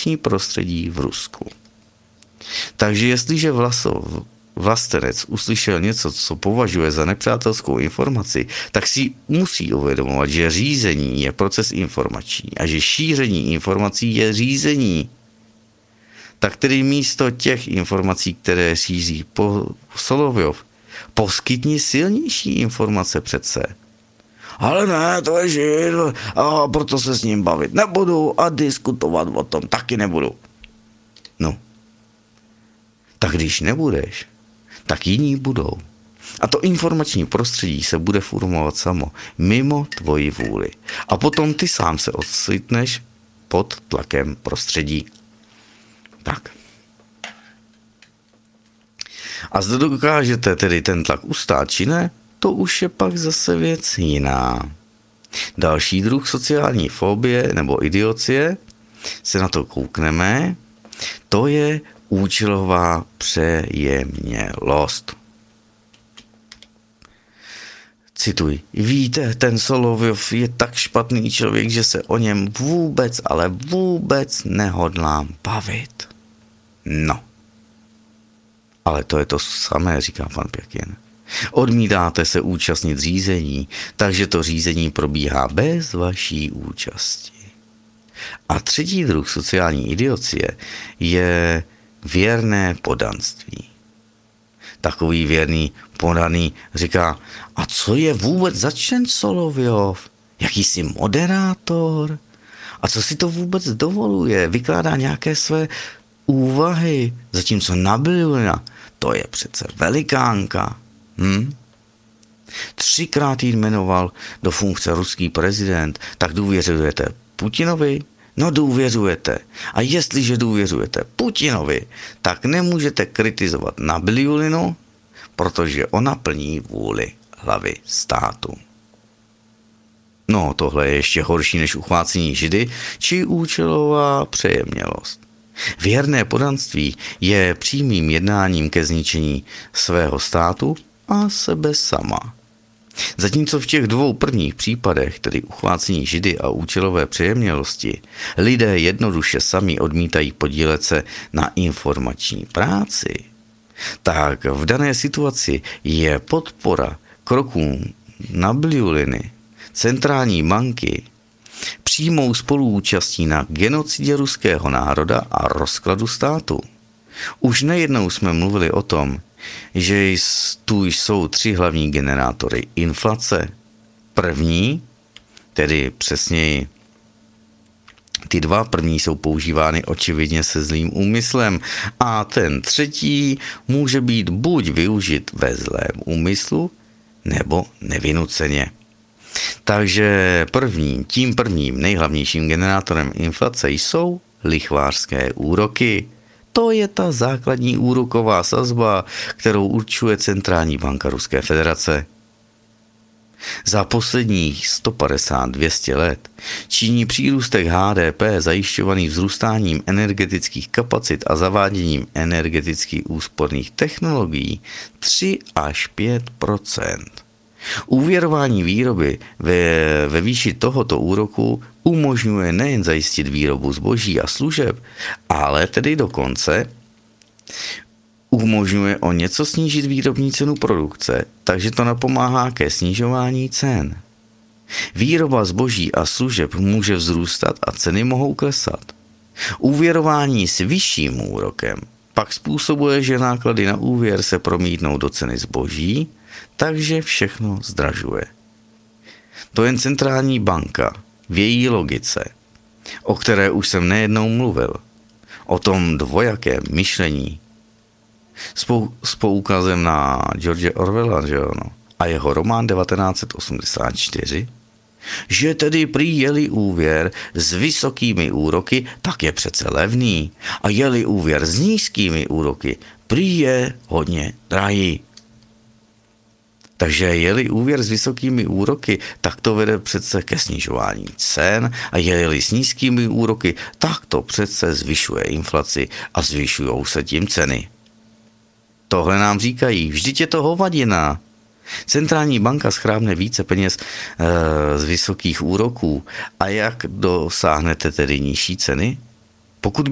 informační prostředí v Rusku. Takže jestliže vlastenec uslyšel něco, co považuje za nepřátelskou informaci, tak si musí uvědomovat, že řízení je proces informační a že šíření informací je řízení. Tak tedy místo těch informací, které šíří Solovjov, poskytni silnější informace přece. Ale ne, to je žid, a proto se s ním bavit nebudu a diskutovat o tom taky nebudu. No. Tak když nebudeš, tak jiní budou. A to informační prostředí se bude formovat samo, mimo tvoji vůli. A potom ty sám se ocitneš pod tlakem prostředí. Tak. A zde dokážete tedy ten tlak ustát, či ne? To už je pak zase věc jiná. Další druh sociální fobie nebo idiocie, se na to koukneme, to je účelová přejemělost. Cituji. Víte, ten Solovjov je tak špatný člověk, že se o něm vůbec, ale vůbec nehodlám bavit. No. Ale to je to samé, říká pan Pěkin. Odmítáte se účastnit řízení, takže to řízení probíhá bez vaší účasti. A třetí druh sociální idiocie je věrné podanství. Takový věrný podaný říká, a co je vůbec za člen Solovjov? Jakýsi moderátor? A co si to vůbec dovoluje? Vykládá nějaké své úvahy, zatímco Nabiulina, to je přece velikánka. 3krát jí jmenoval do funkce ruský prezident, tak důvěřujete Putinovi? No důvěřujete. A jestliže důvěřujete Putinovi, tak nemůžete kritizovat Nabiulinu, protože ona plní vůli hlavy státu. No, tohle je ještě horší než uchvácení židy či účelová přejemělost. Věrné podanství je přímým jednáním ke zničení svého státu a sebe sama. Zatímco v těch dvou prvních případech, tedy uchvácení židy a účelové přejemělosti, lidé jednoduše sami odmítají podílet se na informační práci, tak v dané situaci je podpora krokům Nabiuliny, centrální banky, přímou spoluúčastí na genocidě ruského národa a rozkladu státu. Už nejednou jsme mluvili o tom, že tu jsou 3 hlavní generátory inflace. První, tedy přesněji ty 2 první jsou používány očividně se zlým úmyslem a ten třetí může být buď využit ve zlém úmyslu, nebo nevinuceně. Takže tím prvním nejhlavnějším generátorem inflace jsou lichvářské úroky. To je ta základní úroková sazba, kterou určuje Centrální banka Ruské federace. Za posledních 150-200 let činí přírůstek HDP zajišťovaný vzrůstáním energetických kapacit a zaváděním energeticky úsporných technologií 3 až 5%. Úvěrování výroby ve výši tohoto úroku umožňuje nejen zajistit výrobu zboží a služeb, ale tedy dokonce umožňuje o něco snížit výrobní cenu produkce, takže to napomáhá ke snižování cen. Výroba zboží a služeb může vzrůstat a ceny mohou klesat. Úvěrování s vyšším úrokem pak způsobuje, že náklady na úvěr se promítnou do ceny zboží, takže všechno zdražuje. To jen centrální banka v její logice, o které už jsem nejednou mluvil, o tom dvojakém myšlení s poukazem na George Orwella, že ono, a jeho román 1984, že tedy prý je-li úvěr s vysokými úroky, tak je přece levný, a je-li úvěr s nízkými úroky, prý je hodně drahý. Takže je-li úvěr s vysokými úroky, tak to vede přece ke snižování cen a je-li s nízkými úroky, tak to přece zvyšuje inflaci a zvyšují se tím ceny. Tohle nám říkají, vždyť je to hovadina. Centrální banka schrábne více peněz z vysokých úroků a jak dosáhnete tedy nižší ceny? Pokud